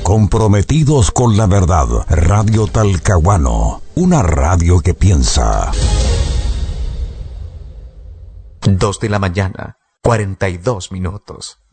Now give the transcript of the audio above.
Comprometidos con la verdad. Radio Talcahuano, una radio que piensa. 2 de la mañana, 42 minutos.